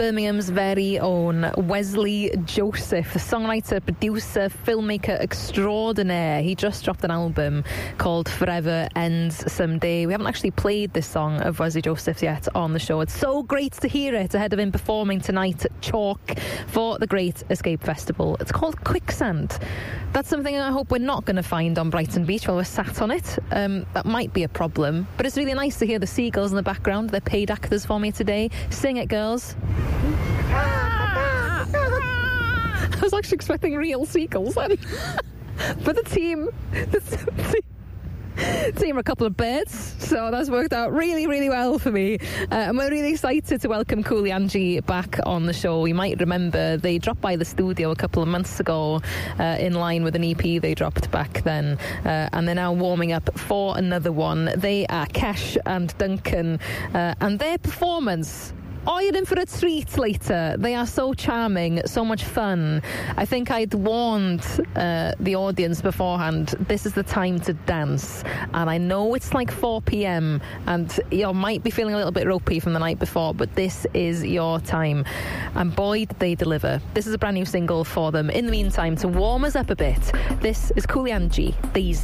Birmingham's very own Wesley Joseph, songwriter, producer, filmmaker extraordinaire. He just dropped an album called Forever Ends Someday. We haven't actually played this song of Wesley Joseph yet on the show. It's so great to hear it ahead of him performing tonight at Chalk for the Great Escape Festival. It's called Quicksand. That's something I hope we're not going to find on Brighton Beach while we're sat on it. That might be a problem, but it's really nice to hear the seagulls in the background. They're paid actors for me today. Sing it, girls. I was actually expecting real seagulls then. But the team are a couple of birds, so that's worked out really, really well for me. And we're really excited to welcome Cooley Angie back on the show. You might remember they dropped by the studio a couple of months ago in line with an EP they dropped back then, and they're now warming up for another one. They are Kesh and Duncan, and their performance... Oh, you're in for a treat later. They are so charming, so much fun. I think I'd warned the audience beforehand, this is the time to dance. And I know it's like 4 p.m. and you might be feeling a little bit ropey from the night before, but this is your time. And boy, did they deliver. This is a brand new single for them. In the meantime, to warm us up a bit, this is Cooley Angie, Daisy.